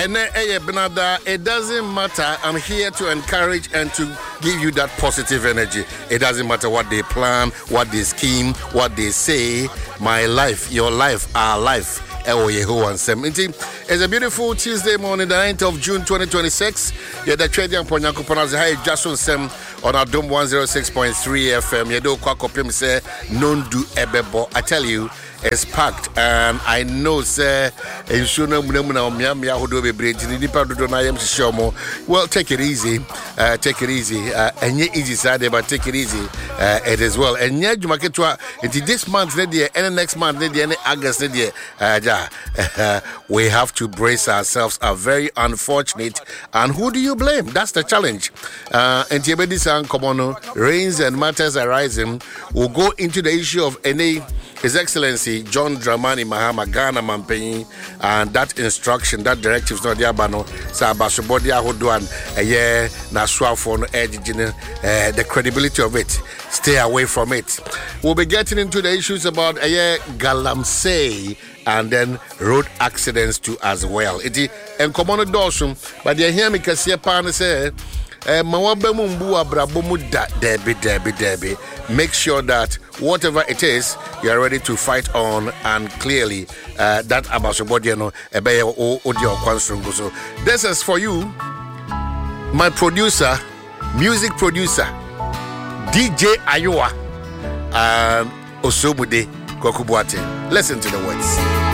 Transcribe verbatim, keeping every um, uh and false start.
And then, hey, Benada, it doesn't matter. I'm here to encourage and to give you that positive energy. It doesn't matter what they plan, what they scheme, what they say. My life, your life, our life. It's a beautiful Tuesday morning, the ninth of June twenty twenty-six. You're the trading point. You can just on our Dome one oh six point three F M. You do Kwakopim say, non do ebebo. I tell you, it's packed, and I know, sir. Well, take it easy. Uh, take it easy. Uh, and yet easy side, but take it easy. Uh, it as well. And yet, you might get to this month, and next month, and August, uh, we have to brace ourselves. Are very unfortunate. And who do you blame? That's the challenge. Uh, and rains and matters arising. We'll go into the issue of any. His Excellency John Dramani Mahama Ghana Mampenyi, and that instruction, that directive is not the abano. Sabasobodia Hoduan, a year Naswa for no edge, the credibility of it. Stay away from it. We'll be getting into the issues about a year Galamsey and then road accidents too as well. It is and common dorsum, but they hear me because your partner say. Make sure that whatever it is, you are ready to fight on, and clearly uh, that Abasobodiano audio construngo. So this is for you, my producer, music producer, D J Ayoa, and Osobude Kokubuate. Listen to the words.